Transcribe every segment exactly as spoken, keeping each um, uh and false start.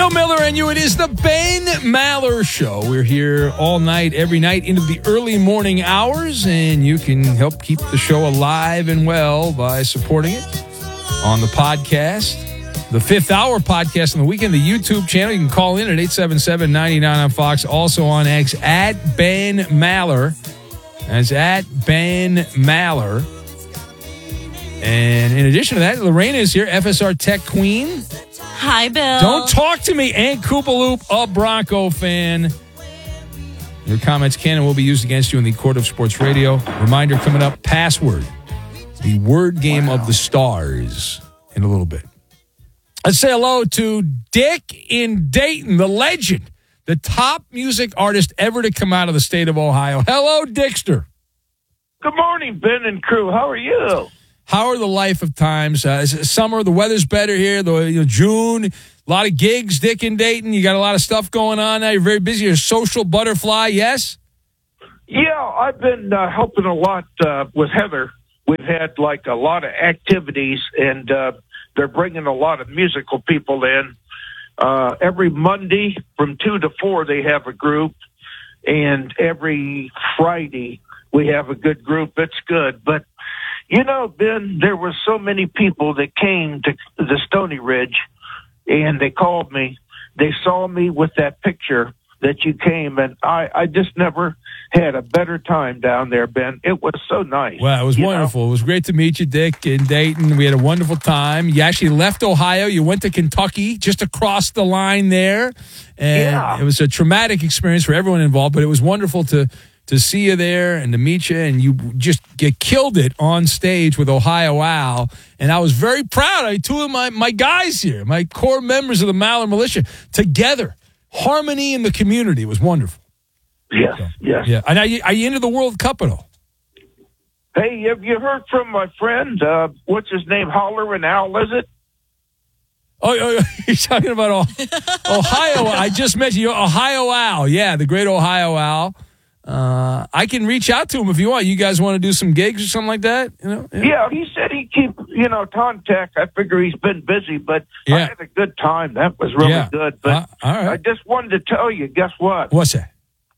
Bill Miller and you. It is the Ben Maller Show. We're here all night, every night, into the early morning hours, and you can help keep the show alive and well by supporting it on the podcast. The Fifth Hour podcast on the weekend, the YouTube channel. You can call in at eight seven seven, nine nine on Fox. Also on X, at Ben Maller. That's at Ben Maller. And in addition to that, Lorena is here, F S R Tech Queen. Hi, Bill. Don't talk to me, Aunt Koopaloop, a Bronco fan. Your comments can and will be used against you in the Court of Sports Radio. Reminder coming up, password. The word game wow. of the stars in a little bit. Let's say hello to Dick in Dayton, the legend, the top music artist ever to come out of the state of Ohio. Hello, Dickster. Good morning, Ben and crew. How are you? How are the life of times? Uh, summer, the weather's better here. The you know, June, a lot of gigs, Dick in Dayton. You got a lot of stuff going on now. You're very busy. You're a social butterfly, yes? Yeah, I've been uh, helping a lot uh, with Heather. We've had like a lot of activities, and uh, they're bringing a lot of musical people in. Uh, every Monday from two to four, they have a group, and every Friday we have a good group. It's good, but you know, Ben, there were so many people that came to the Stony Ridge, and they called me. They saw me with that picture that you came, and I, I just never had a better time down there, Ben. It was so nice. Well, it was wonderful. Know? It was great to meet you, Dick, in Dayton. We had a wonderful time. You actually left Ohio. You went to Kentucky, just across the line there. And yeah. It was a traumatic experience for everyone involved, but it was wonderful to to see you there and to meet you. And you just get killed it on stage with Ohio Al. And I was very proud. I had two of my, my guys here, my core members of the Maller Militia, together. Harmony in the community. It was wonderful. Yes, so, yes. Yeah. And are you, are you into the World Cup at all? Hey, have you heard from my friend, uh, what's his name, Hollering Al, is it? Oh, oh you're talking about Ohio. I just mentioned you, Ohio Al. Yeah, the great Ohio Al. Uh, I can reach out to him if you want. You guys want to do some gigs or something like that? You know? Yeah, yeah he said he'd keep, you know, contact. I figure he's been busy, but yeah. I had a good time. That was really yeah. good. But uh, all right. I just wanted to tell you, guess what? What's that?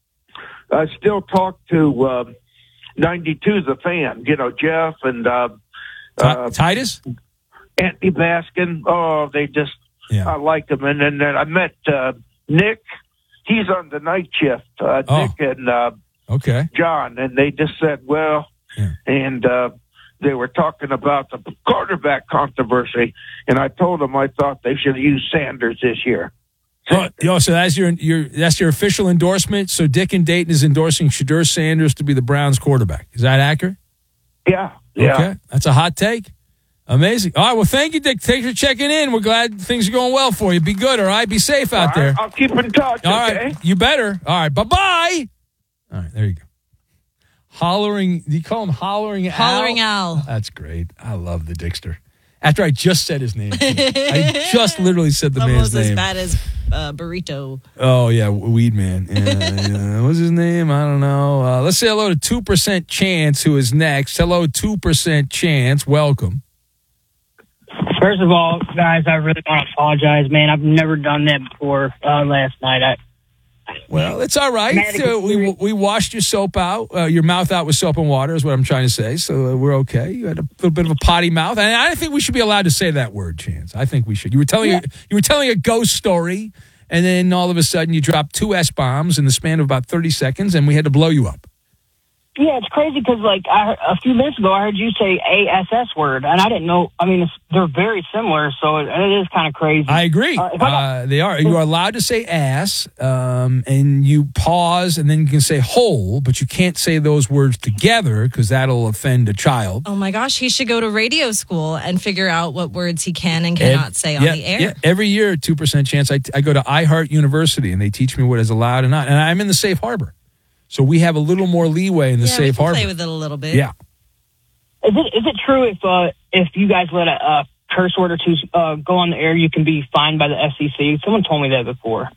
I still talk to uh, ninety-two, the fan, you know, Jeff and uh, T- uh, Titus? Anthony Baskin. Oh, they just, yeah. I like them. And then, then I met uh, Nick. He's on the night shift, uh, oh. Nick and uh, okay. John, and they just said, well, yeah. and uh, they were talking about the quarterback controversy, and I told them I thought they should use Sanders this year. Oh, yo, so that's your, your that's your official endorsement? So Dick in Dayton is endorsing Shedeur Sanders to be the Browns quarterback. Is that accurate? Yeah. yeah. Okay. That's a hot take. Amazing. All right, well, thank you, Dick. Thanks for checking in. We're glad things are going well for you. Be good, all right? Be safe out all there. Right, I'll keep in touch, all okay? right, you better. All right, bye-bye. All right, there you go. Hollering, do you call him Hollering Al? Hollering Al. That's great. I love the Dickster. After I just said his name. I just literally said the man's name. Almost as bad as uh, Burrito. Oh, yeah, Weed Man. Yeah, yeah. What's his name? I don't know. Uh, let's say hello to two percent Chance, who is next. Hello, two percent Chance. Welcome. First of all, guys, I really want to apologize, man. I've never done that before uh, last night. I, well, it's all right. Uh, we we washed your soap out, uh, your mouth out with soap and water is what I'm trying to say. So uh, we're okay. You had a little bit of a potty mouth, and I think we should be allowed to say that word, Chance. I think we should. You were telling yeah. a, you were telling a ghost story, and then all of a sudden you dropped two S bombs in the span of about thirty seconds, and we had to blow you up. Yeah, it's crazy because, like, I heard, a few minutes ago, I heard you say A S S word, and I didn't know. I mean, it's, they're very similar, so it, it is kind of crazy. I agree. Uh, I got, uh, they are. You are allowed to say ass, um, and you pause, and then you can say hole, but you can't say those words together because that'll offend a child. Oh, my gosh. He should go to radio school and figure out what words he can and cannot and, say on yeah, the air. Yeah. Every year, two percent Chance, I, I go to iHeart University, and they teach me what is allowed and not, and I'm in the safe harbor. So we have a little more leeway in the yeah, safe we can harbor. Play with it a little bit. Yeah. Is it is it true if uh, if you guys let a, a curse word or two uh, go on the air, you can be fined by the F C C? Someone told me that before.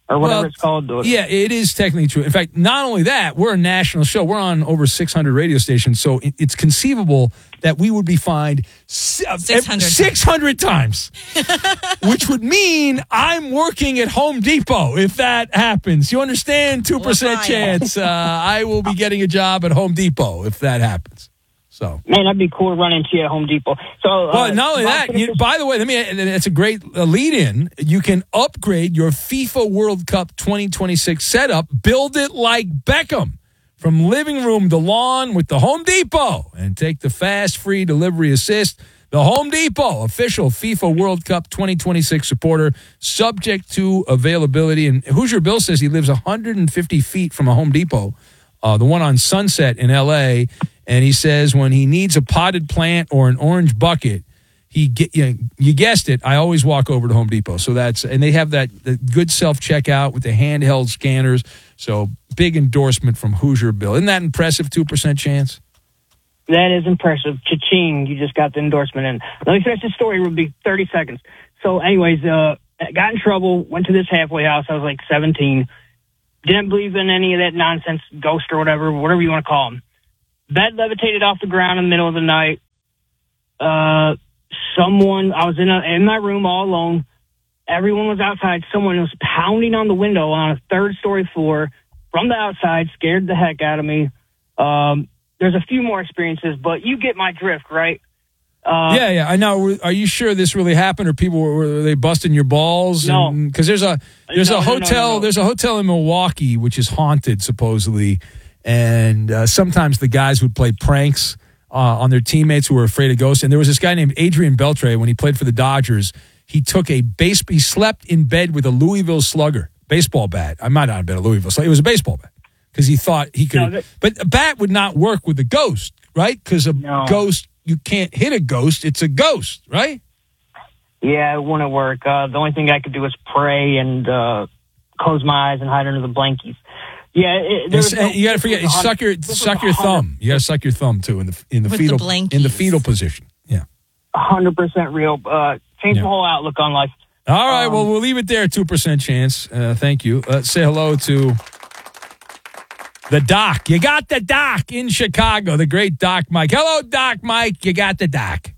or whatever Well, it's called. Yeah, it is technically true. In fact, not only that, we're a national show. We're on over six hundred radio stations, so it- it's conceivable that we would be fined si- six hundred six hundred times, which would mean I'm working at Home Depot if that happens. You understand? two percent We're chance uh, I will be getting a job at Home Depot if that happens. So. Man, that'd be cool to run into you at Home Depot. So, uh, Well, not only that, you, by the way, let me. It's a great uh, lead-in. You can upgrade your FIFA World Cup twenty twenty-six setup. Build it like Beckham, from living room to lawn with the Home Depot, and take the fast, free delivery assist. The Home Depot, official FIFA World Cup twenty twenty-six supporter, subject to availability. And Hoosier Bill says he lives one hundred fifty feet from a Home Depot, uh, the one on Sunset in L A. And he says when he needs a potted plant or an orange bucket, he get you, know, you guessed it. I always walk over to Home Depot. So that's and they have that the good self checkout with the handheld scanners. So big endorsement from Hoosier Bill. Isn't that impressive? Two percent chance. That is impressive. Cha-ching, you just got the endorsement in. Let me finish the story. It will be thirty seconds. So anyways, uh, got in trouble, went to this halfway house. I was like seventeen. Didn't believe in any of that nonsense, ghost or whatever, whatever you want to call them. Bed levitated off the ground in the middle of the night. Uh, someone, I was in, a, in my room all alone. Everyone was outside. Someone was pounding on the window on a third story floor from the outside, scared the heck out of me. Um, there's a few more experiences, but you get my drift, right? Uh, yeah, yeah, I know. Are you sure this really happened, or people were, were they busting your balls? No, because there's a there's no, a no, hotel no, no, no. there's a hotel in Milwaukee which is haunted supposedly, and uh, sometimes the guys would play pranks uh, on their teammates who were afraid of ghosts. And there was this guy named Adrian Beltre when he played for the Dodgers. He took a base. He slept in bed with a Louisville Slugger baseball bat. I might not have been a Louisville Slugger. It was a baseball bat because he thought he could. No, that- but a bat would not work with a ghost, right? Because a No. ghost. You can't hit a ghost. It's a ghost, right? Yeah, it wouldn't work. Uh, the only thing I could do was pray and uh, close my eyes and hide under the blankies. Yeah, it, there was no, you got to forget. You suck your suck your thumb. You got to suck your thumb too in the in the With fetal the blankies. in the fetal position. Yeah, one hundred percent real. Uh, changed Yeah. my whole outlook on life. All right. Um, well, we'll leave it there. Two percent chance. Uh, thank you. Let's say hello to the Doc. You got the Doc in Chicago. The great Doc Mike. Hello, Doc Mike. You got the Doc.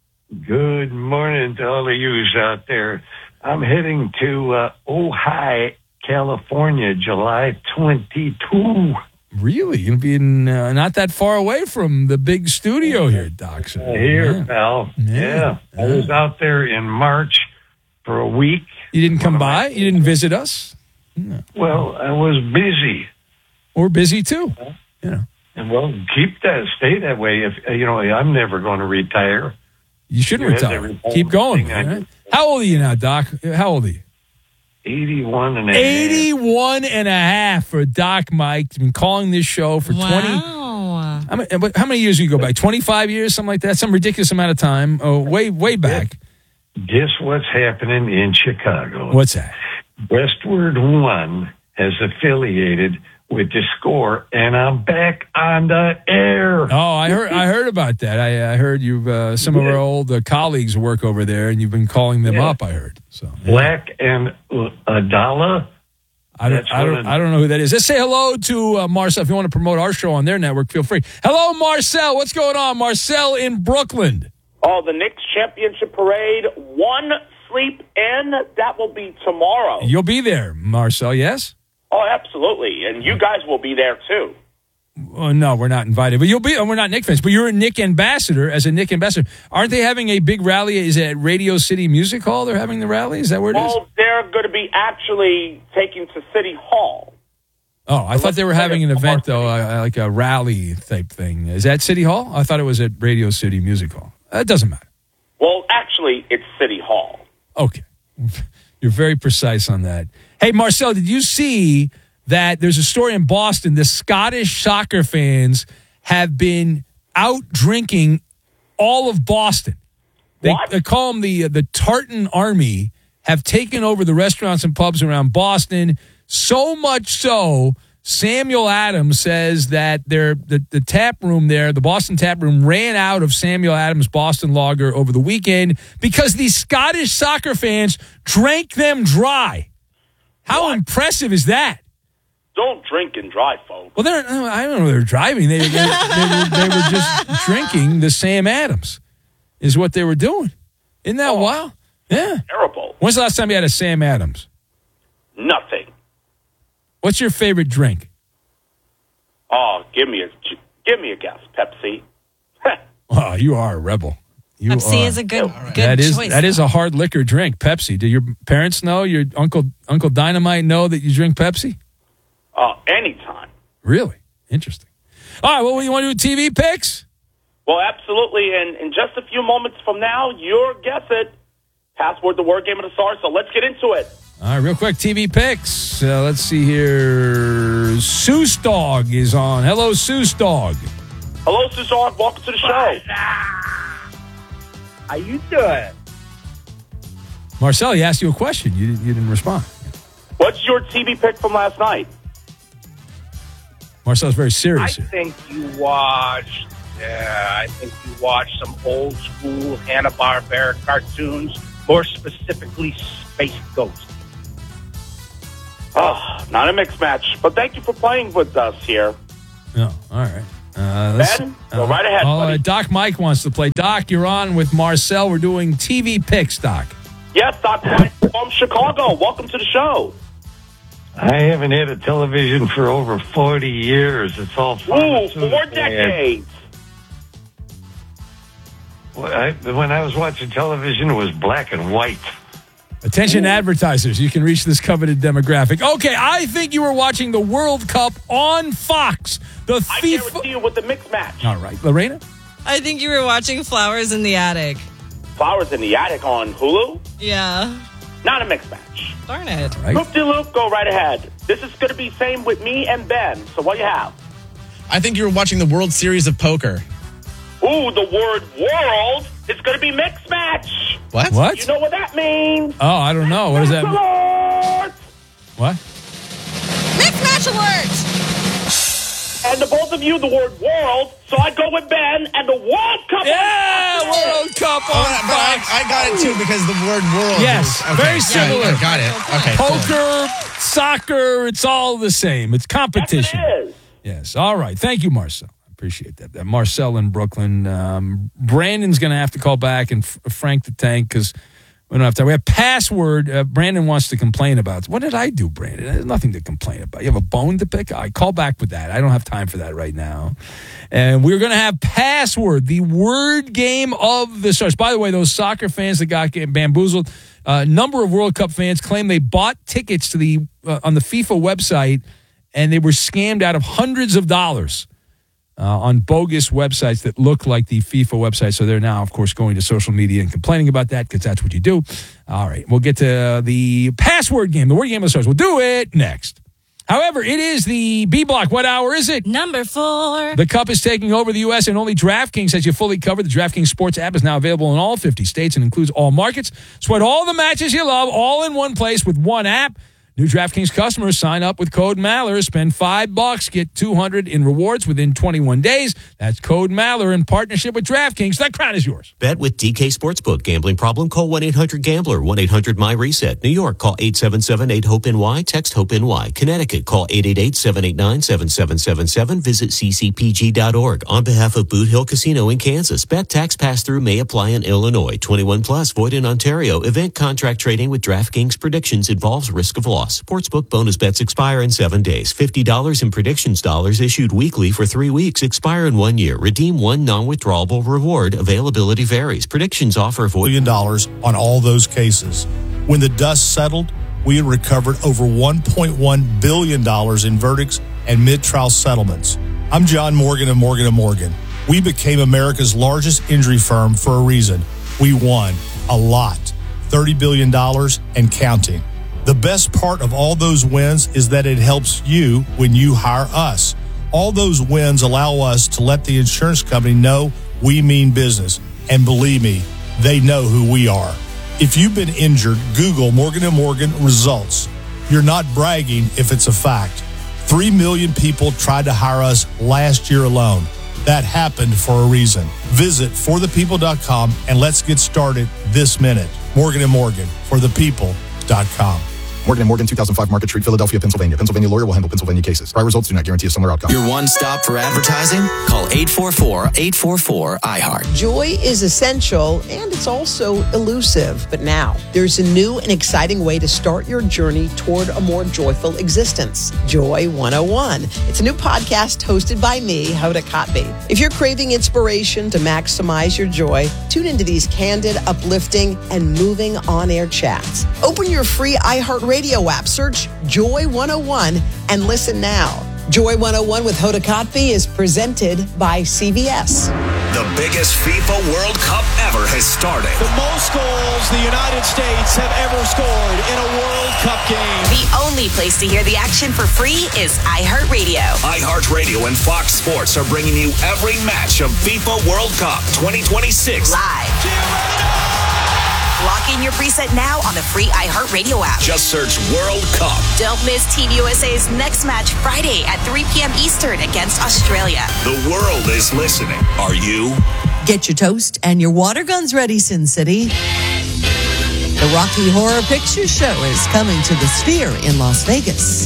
Good morning to all of yous out there. I'm heading to uh, Ojai, California, July twenty-second. Really? You'll be in, uh, not that far away from the big studio here, Doc. So, Uh, here, yeah. pal. Yeah. Yeah. I was out there in March for a week. You didn't come by? You didn't visit us? Well, I was busy. We're busy too. You know. And well, keep that, stay that way. If uh, you know, I'm never going to retire. You shouldn't You had retire. every Keep going. thing I man. did. How old are you now, Doc? How old are you? eighty-one and a half. eighty-one and a half for Doc Mike. He's been calling this show for Wow. twenty. How many, but how many years do you go back? twenty-five years, something like that? Some ridiculous amount of time. Oh, way, way back. Guess what's happening in Chicago? What's that? Westward One has affiliated with the Score, and I'm back on the air. Oh, I heard. I heard about that. I, I heard you. Uh, some of our old uh, colleagues work over there, and you've been calling them Yeah. up. I heard. So yeah. Black and Adala. I don't. That's I don't. what I don't know who that is. Let's say hello to uh, Marcel. If you want to promote our show on their network, feel free. Hello, Marcel. What's going on, Marcel in Brooklyn? Oh, the Knicks championship parade, one sleep in. That will be tomorrow. You'll be there, Marcel. Yes. Oh, absolutely. And you guys will be there, too. Oh, no, we're not invited. But you'll be. Oh, we're not Knick fans. But you're a Knick ambassador. As a Knick ambassador, aren't they having a big rally? Is it at Radio City Music Hall? They're having the rally. Is that where it is? Well, they're going to be actually taking to City Hall. Oh, I thought they were having an event though, uh, like a rally type thing. Is that City Hall? I thought it was at Radio City Music Hall. It doesn't matter. Well, actually, it's City Hall. Okay, you're very precise on that. Hey, Marcel, did you see that there's a story in Boston? The Scottish soccer fans have been out drinking all of Boston. They, What? they call them the, uh, the Tartan Army, have taken over the restaurants and pubs around Boston, so much so Samuel Adams says that their the, the tap room there, the Boston tap room, ran out of Samuel Adams Boston Lager over the weekend because these Scottish soccer fans drank them dry. How What? impressive is that? Don't drink and drive, folks. Well, they're, I don't know. They were driving. They, they, they, were, they were just drinking the Sam Adams is what they were doing. Isn't that Oh. wild? Yeah. Terrible. When's the last time you had a Sam Adams? Nothing. What's your favorite drink? Oh, give me a give me a guess. Pepsi. Oh, you are a rebel. You Pepsi are. is a good, Right. good That is choice. that is a hard liquor drink, Pepsi. Do your parents know? Your uncle Uncle Dynamite know that you drink Pepsi? Uh, anytime. Really? Interesting. All right, well, you want to do T V picks? Well, absolutely. And in just a few moments from now, you'll guess it. Password the word game of the star. So let's get into it. All right, real quick, T V picks. Uh, let's see here. Seuss Dog is on. Hello, Seuss Dog. Hello, Susan. Welcome to the show. How you doing? Marcel, he asked you a question. You didn't, you didn't respond. What's your T V pick from last night? Marcel's very I serious here. think you watched. Yeah, I think you watched some old school Hanna-Barbera cartoons, more specifically Space Ghost. Oh, not a mixed match. But thank you for playing with us here. No, all right. Uh, let's- Ben, go right ahead, oh, buddy. uh, Doc Mike wants to play. Doc, you're on with Marcel. We're doing T V picks, Doc. Yes, Doc White from Chicago. Welcome to the show. I haven't had a television for over forty years. It's all Ooh, pharmaceutical. four decades. When I, when I was watching television, it was black and white. Attention advertisers, you can reach this coveted demographic. Okay, I think you were watching the World Cup on Fox. The I FIFA. guarantee you with the mixed match. All right, Lorena? I think you were watching Flowers in the Attic. Flowers in the Attic on Hulu. Yeah. Not a mixed match. Darn it. Right. Loop de loop, go right ahead. This is going to be same with me and Ben. So what do you have? I think you were watching the World Series of Poker. Ooh, the word world is going to be mixed match. What? What? You know what that means? Oh, I don't know. What does that mean? Alert! What? Mixed match alert! And the both of you, the word world. So I go with Ben and the World Cup. Yeah, on World Cup Oh, on but I, Fox. I got it too because the word world. Yes, is, okay, very yeah, similar. I got it. Okay. cool. Poker, soccer, it's all the same. It's Yes, competition. it is. Yes. All right. Thank you, Marcel. Appreciate that. Uh, Marcel in Brooklyn. Um, Brandon's going to have to call back and f- Frank the Tank because we don't have time. We have password. Uh, Brandon wants to complain about. What did I do, Brandon? There's nothing to complain about. You have a bone to pick? I call back with that. I don't have time for that right now. And we're going to have password, the word game of the stars. By the way, those soccer fans that got bamboozled, a uh, number of World Cup fans claim they bought tickets to the uh, on the FIFA website and they were scammed out of hundreds of dollars. Uh, on bogus websites that look like the FIFA website. So they're now, of course, going to social media and complaining about that because that's what you do. All right, we'll get to uh, the password game, the word game of the stars. We'll do it next. However, it is the B block. What hour is it? Number four. The Cup is taking over the U S and only DraftKings has you fully covered. The DraftKings Sports app is now available in all fifty states and includes all markets. Sweat all the matches you love all in one place with one app. New DraftKings customers sign up with code Maller. Spend five bucks, get two hundred in rewards within twenty-one days. That's code Maller in partnership with DraftKings. That crown is yours. Bet with D K Sportsbook. Gambling problem? Call one eight hundred gambler. one eight hundred my reset. New York, call eight seven seven eight hope N Y. Text HOPE N Y. Connecticut, call eight eight eight seven eight nine seven seven seven seven. Visit c c p g dot org. On behalf of Boot Hill Casino in Kansas, bet tax pass-through may apply in Illinois. twenty-one plus, void in Ontario. Event contract trading with DraftKings predictions involves risk of loss. Sportsbook bonus bets expire in seven days. fifty dollars in predictions dollars issued weekly for three weeks. Expire in one year. Redeem one non-withdrawable reward. Availability varies. Predictions offer void. Million dollars on all those cases. When the dust settled, we had recovered over one point one billion dollars in verdicts and mid-trial settlements. I'm John Morgan of Morgan and Morgan. We became America's largest injury firm for a reason. We won a lot, thirty billion dollars and counting. The best part of all those wins is that it helps you when you hire us. All those wins allow us to let the insurance company know we mean business. And believe me, they know who we are. If you've been injured, Google Morgan and Morgan results. You're not bragging if it's a fact. Three million people tried to hire us last year alone. That happened for a reason. Visit for the people dot com and let's get started this minute. Morgan and Morgan, for the people dot com. Morgan and Morgan, two thousand five Market Street, Philadelphia, Pennsylvania. Pennsylvania lawyer will handle Pennsylvania cases. Prior results do not guarantee a similar outcome. Your one stop for advertising? Call eight four four, eight four four, I heart. Joy is essential and it's also elusive. But now there's a new and exciting way to start your journey toward a more joyful existence. Joy one oh one. It's a new podcast hosted by me, Hoda Kotb. If you're craving inspiration to maximize your joy, tune into these candid, uplifting, and moving on-air chats. Open your free iHeartRadio app, search Joy one oh one, and listen now. Joy one oh one with Hoda Kotb is presented by C V S. The biggest FIFA World Cup ever has started. The most goals the United States have ever scored in a World Cup game. The only place to hear the action for free is iHeartRadio. iHeartRadio and Fox Sports are bringing you every match of FIFA World Cup twenty twenty-six. Live. Lock in your preset now on the free iHeartRadio app. Just search World Cup. Don't miss Team U S A's next match Friday at three p.m. Eastern against Australia. The world is listening. Are you? Get your toast and your water guns ready, Sin City. The Rocky Horror Picture Show is coming to the Sphere in Las Vegas.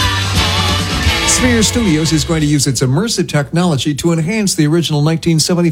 Sphere Studios is going to use its immersive technology to enhance the original nineteen seventy-five